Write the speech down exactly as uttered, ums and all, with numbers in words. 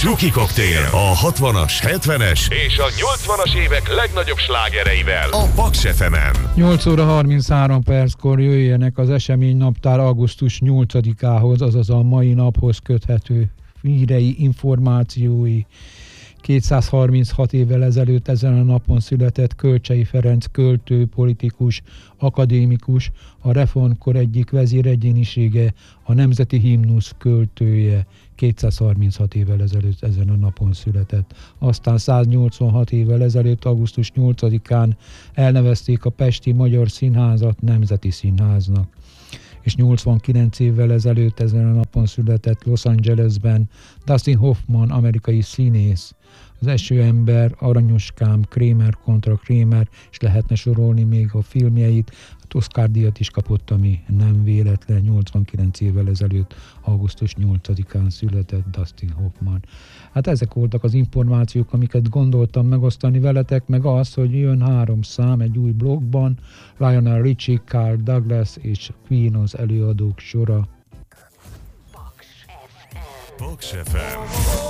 Suki Cocktail, a hatvanas, hetvenes és a nyolcvanas évek legnagyobb slágereivel a Paks ef emen. nyolc óra harminchárom perckor jöjjenek az eseménynaptár augusztus nyolcadikához, azaz a mai naphoz köthető hírei, információi. kétszázharminchat évvel ezelőtt ezen a napon született Kölcsey Ferenc költő, politikus, akadémikus, a reformkor egyik vezéregyénisége, a nemzeti himnusz költője. kétszázharminchat évvel ezelőtt ezen a napon született. Aztán száznyolcvanhat évvel ezelőtt augusztus nyolcadikán elnevezték a Pesti Magyar Színházat Nemzeti Színháznak. És nyolcvankilenc évvel ezelőtt ezen a napon született Los Angelesben Dustin Hoffman, amerikai színész. Az Eső ember, Aranyoskám, Kramer kontra Kramer, és lehetne sorolni még a filmjeit. Hát Oscar-díjat is kapott, ami nem véletlen. nyolcvankilenc évvel ezelőtt, augusztus nyolcadikán született Dustin Hoffman. Hát ezek voltak az információk, amiket gondoltam megosztani veletek, meg az, hogy jön három szám egy új blogban, Lionel Richie, Carl Douglas és Queen az előadók sora. Paks ef em.